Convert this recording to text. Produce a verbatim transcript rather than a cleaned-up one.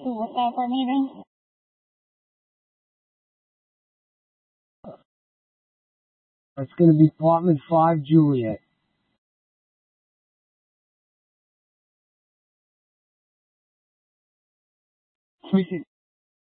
What's that for me then? That's going to be apartment five, Juliet. We should